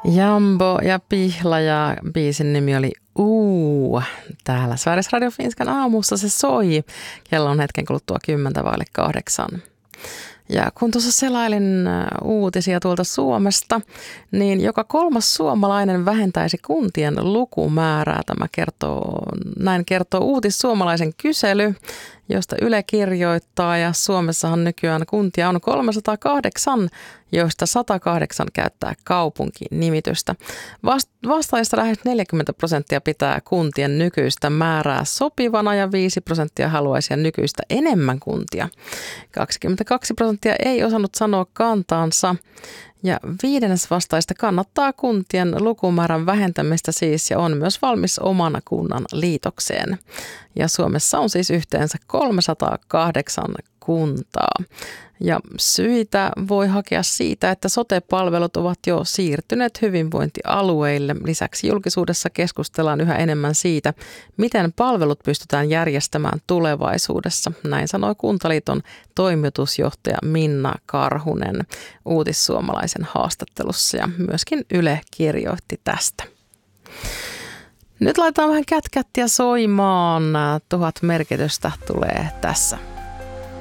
Jambo ja Pihlaja, biisin nimi oli Täällä Sveriges Radio Finskan aamussa se soi. Kello on hetken kuluttua 7:10. Ja kun tuossa selailin uutisia tuolta Suomesta, niin joka 3. suomalainen vähentäisi kuntien lukumäärää. Näin kertoo Uutissuomalaisen kysely, josta Yle kirjoittaa. Ja Suomessahan nykyään kuntia on 308, joista 108 käyttää kaupunkinimitystä. Vastaajista lähes 40% pitää kuntien nykyistä määrää sopivana ja 5% haluaisi nykyistä enemmän kuntia. 22% ei osannut sanoa kantaansa ja 1/5 vastaajista kannattaa kuntien lukumäärän vähentämistä siis ja on myös valmis oman kunnan liitokseen. Ja Suomessa on siis yhteensä 308 kuntaa. Ja syitä voi hakea siitä, että sote-palvelut ovat jo siirtyneet hyvinvointialueille. Lisäksi julkisuudessa keskustellaan yhä enemmän siitä, miten palvelut pystytään järjestämään tulevaisuudessa. Näin sanoi Kuntaliiton toimitusjohtaja Minna Karhunen Uutissuomalaisen haastattelussa ja myöskin Yle kirjoitti tästä. Nyt laitetaan vähän kätkättiä soimaan. 1000 merkitystä tulee tässä.